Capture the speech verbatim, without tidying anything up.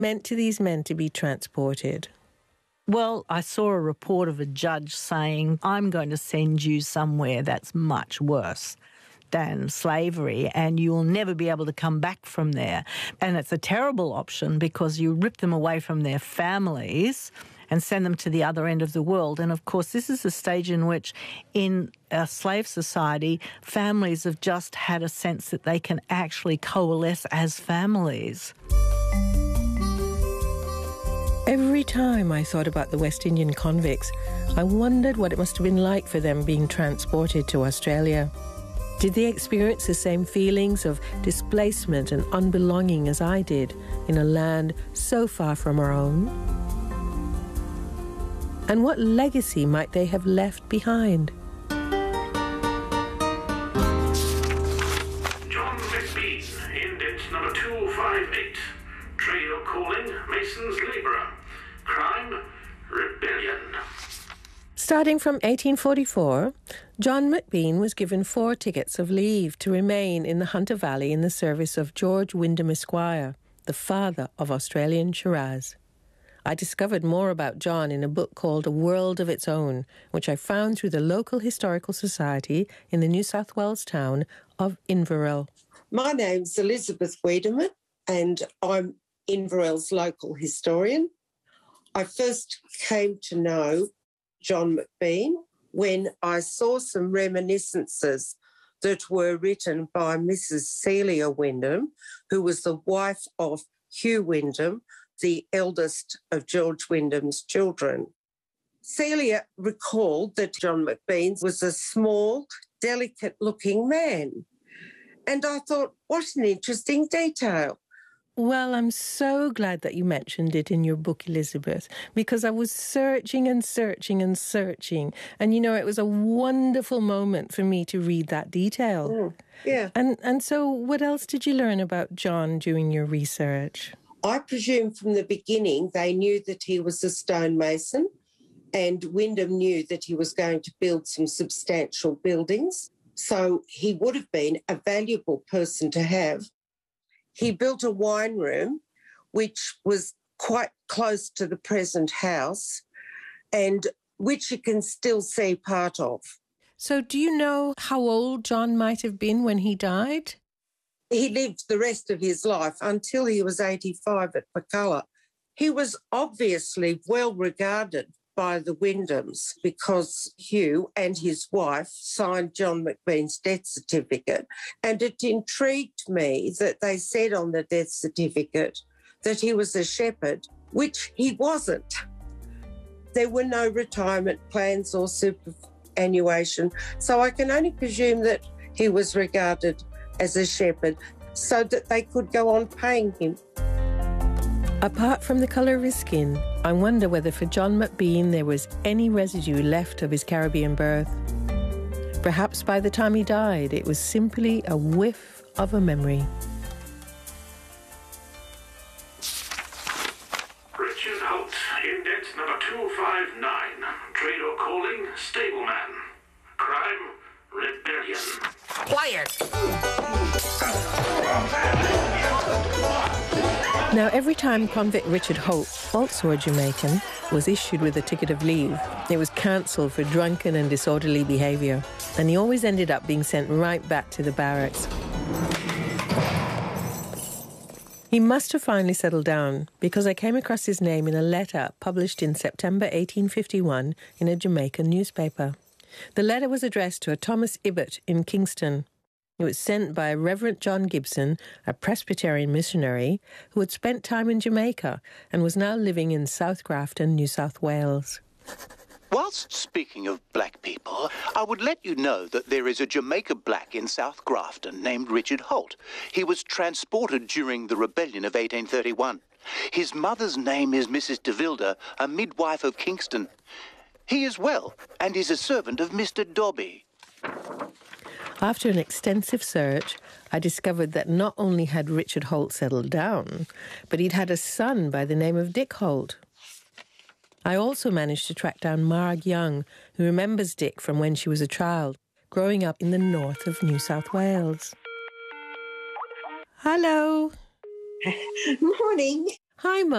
meant to these men to be transported? Well, I saw a report of a judge saying, I'm going to send you somewhere that's much worse than slavery, and you'll never be able to come back from there. And it's a terrible option because you rip them away from their families and send them to the other end of the world. And, of course, this is a stage in which, in a slave society, families have just had a sense that they can actually coalesce as families. Every time I thought about the West Indian convicts, I wondered what it must have been like for them being transported to Australia. Did they experience the same feelings of displacement and unbelonging as I did in a land so far from our own? And what legacy might they have left behind? John McBean, index number two five eight. Trail calling, Mason's labourer. Crime, rebellion. Starting from eighteen forty-four, John McBean was given four tickets of leave to remain in the Hunter Valley in the service of George Wyndham Esquire, the father of Australian Shiraz. I discovered more about John in a book called A World of Its Own, which I found through the local historical society in the New South Wales town of Inverell. My name's Elizabeth Wiedemann, and I'm Inverell's local historian. I first came to know John McBean when I saw some reminiscences that were written by Missus Celia Wyndham, who was the wife of Hugh Wyndham, the eldest of George Wyndham's children. Celia recalled that John McBean was a small, delicate-looking man. And I thought, what an interesting detail. Well, I'm so glad that you mentioned it in your book, Elizabeth, because I was searching and searching and searching. And, you know, it was a wonderful moment for me to read that detail. Mm, yeah. And, and so what else did you learn about John during your research? I presume from the beginning they knew that he was a stonemason, and Wyndham knew that he was going to build some substantial buildings. So he would have been a valuable person to have. He built a wine room, which was quite close to the present house, and which you can still see part of. So do you know how old John might have been when he died? He lived the rest of his life until he was eighty-five at Paculla. He was obviously well regarded by the Wyndhams because Hugh and his wife signed John McBean's death certificate, and it intrigued me that they said on the death certificate that he was a shepherd, which he wasn't. There were no retirement plans or superannuation, so I can only presume that he was regarded as a shepherd so that they could go on paying him. Apart from the colour of his skin, I wonder whether for John McBean there was any residue left of his Caribbean birth. Perhaps by the time he died, it was simply a whiff of a memory. Richard Holt, index number two five nine. Trader calling, stableman. Crime, rebellion. Quiet! Now, every time convict Richard Holt, also a Jamaican, was issued with a ticket of leave, it was cancelled for drunken and disorderly behaviour, and he always ended up being sent right back to the barracks. He must have finally settled down, because I came across his name in a letter published in September eighteen fifty-one in a Jamaican newspaper. The letter was addressed to a Thomas Ibbott in Kingston. It was sent by Reverend John Gibson, a Presbyterian missionary who had spent time in Jamaica and was now living in South Grafton, New South Wales. Whilst speaking of black people, I would let you know that there is a Jamaica black in South Grafton named Richard Holt. He was transported during the rebellion of eighteen thirty-one. His mother's name is Missus De Vilder, a midwife of Kingston. He is well and is a servant of Mister Dobby. After an extensive search, I discovered that not only had Richard Holt settled down, but he'd had a son by the name of Dick Holt. I also managed to track down Marg Young, who remembers Dick from when she was a child, growing up in the north of New South Wales. Hello. Morning. Hi, Mum.